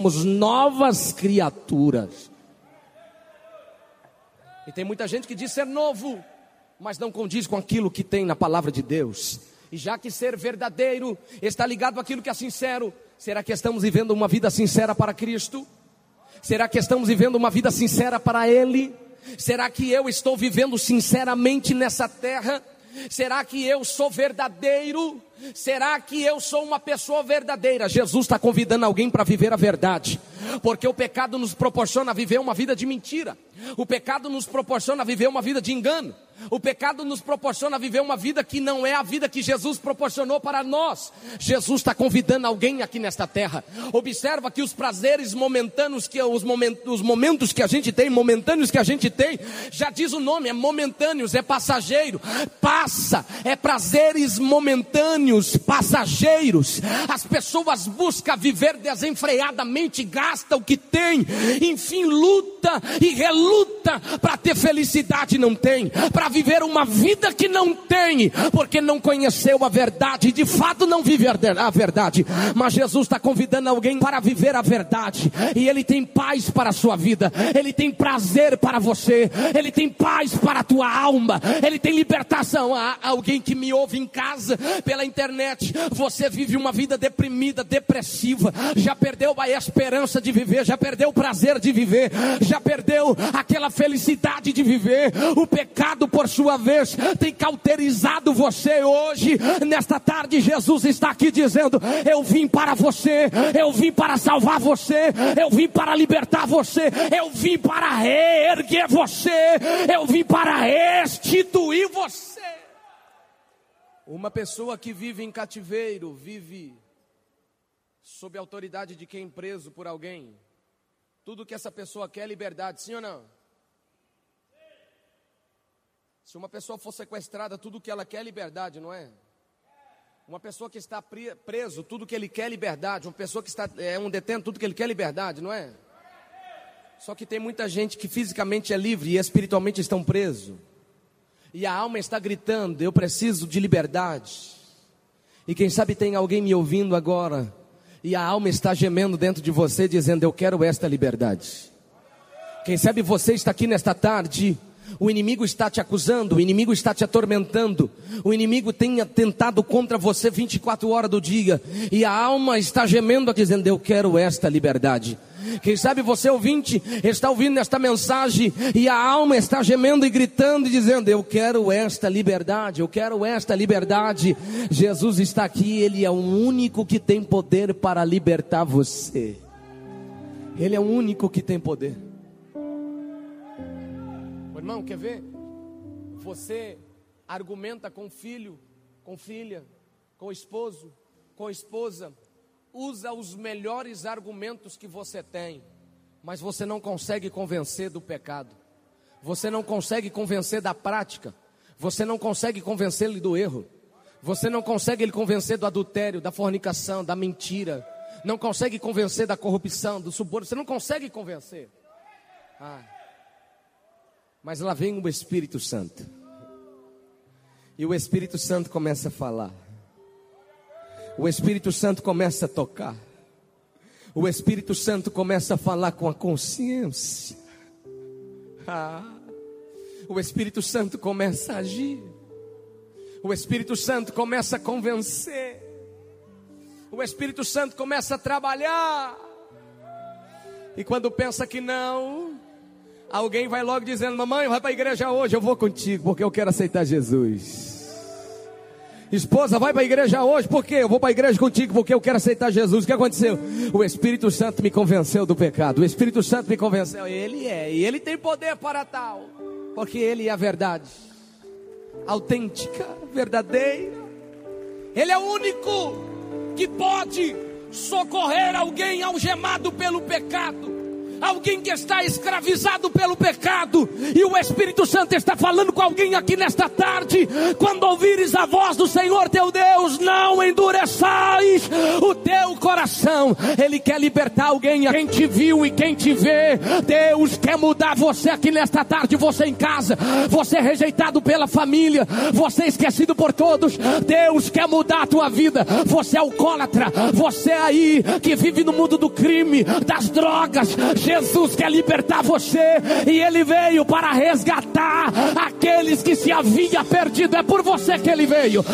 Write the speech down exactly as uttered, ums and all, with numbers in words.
somos novas criaturas. E tem muita gente que diz ser novo, mas não condiz com aquilo que tem na palavra de Deus. E já que ser verdadeiro está ligado àquilo que é sincero, será que estamos vivendo uma vida sincera para Cristo? Será que estamos vivendo uma vida sincera para Ele? Será que eu estou vivendo sinceramente nessa terra? Será que eu sou verdadeiro? Será que eu sou uma pessoa verdadeira? Jesus está convidando alguém para viver a verdade, porque o pecado nos proporciona viver uma vida de mentira. O pecado nos proporciona viver uma vida de engano. O pecado nos proporciona viver uma vida que não é a vida que Jesus proporcionou para nós. Jesus está convidando alguém aqui nesta terra. Observa que os prazeres momentâneos, que os momentos, os momentos que a gente tem, momentâneos que a gente tem, já diz o nome, é momentâneos, é passageiro. Passa, é prazeres momentâneos, passageiros. As pessoas buscam viver desenfreadamente, gastam o que tem, enfim, luta e reluta para ter felicidade, não tem, para viver uma vida que não tem, porque não conheceu a verdade, de fato não vive a verdade. Mas Jesus está convidando alguém para viver a verdade, e Ele tem paz para a sua vida, Ele tem prazer para você, Ele tem paz para a tua alma, Ele tem libertação. Há alguém que me ouve em casa, pela internet, você vive uma vida deprimida, depressiva, já perdeu a esperança de viver, já perdeu o prazer de viver, já perdeu aquela felicidade de viver. O pecado, por sua vez, tem cauterizado você. Hoje, nesta tarde, Jesus está aqui dizendo: eu vim para você, eu vim para salvar você, eu vim para libertar você, eu vim para reerguer você, eu vim para restituir você. Uma pessoa que vive em cativeiro, vive sob a autoridade de quem? Preso por alguém. Tudo que essa pessoa quer é liberdade, sim ou não? Se uma pessoa for sequestrada, tudo que ela quer é liberdade, não é? Uma pessoa que está preso, tudo que ele quer é liberdade. Uma pessoa que está, é um detento, tudo que ele quer é liberdade, não é? Só que tem muita gente que fisicamente é livre e espiritualmente estão presos. E a alma está gritando: eu preciso de liberdade. E quem sabe tem alguém me ouvindo agora, e a alma está gemendo dentro de você, dizendo: eu quero esta liberdade. Quem sabe você está aqui nesta tarde, o inimigo está te acusando, o inimigo está te atormentando, o inimigo tem tentado contra você vinte e quatro horas do dia, e a alma está gemendo, dizendo: eu quero esta liberdade. Quem sabe você, ouvinte, está ouvindo esta mensagem, e a alma está gemendo e gritando e dizendo: eu quero esta liberdade, eu quero esta liberdade. Jesus está aqui, Ele é o único que tem poder para libertar você. Ele é o único que tem poder. Irmão, quer ver? Você argumenta com filho, com filha, com esposo, com esposa, usa os melhores argumentos que você tem, mas você não consegue convencer do pecado, você não consegue convencer da prática, você não consegue convencer-lhe do erro, você não consegue ele convencer do adultério, da fornicação, da mentira, não consegue convencer da corrupção, do suborno, você não consegue convencer. Ah. Mas lá vem o Espírito Santo, e o Espírito Santo começa a falar, o Espírito Santo começa a tocar, o Espírito Santo começa a falar com a consciência. Ah, o Espírito Santo começa a agir, o Espírito Santo começa a convencer, o Espírito Santo começa a trabalhar, e quando pensa que não, alguém vai logo dizendo: mamãe, vai para a igreja hoje, eu vou contigo, porque eu quero aceitar Jesus. Esposa, vai para a igreja hoje, por quê? Eu vou para a igreja contigo, porque eu quero aceitar Jesus. O que aconteceu? O Espírito Santo me convenceu do pecado, o Espírito Santo me convenceu. Ele é, e Ele tem poder para tal, porque Ele é a verdade, autêntica, verdadeira. Ele é o único que pode socorrer alguém algemado pelo pecado, alguém que está escravizado pelo pecado, e o Espírito Santo está falando com alguém aqui nesta tarde: quando ouvires a voz do Senhor teu Deus, não endureçais o teu coração. Ele quer libertar alguém, quem te viu e quem te vê. Deus quer mudar você aqui nesta tarde, você em casa, você rejeitado pela família, você esquecido por todos. Deus quer mudar a tua vida. Você é alcoólatra, você aí que vive no mundo do crime, das drogas. Jesus quer libertar você, e Ele veio para resgatar aqueles que se havia perdido. É por você que Ele veio.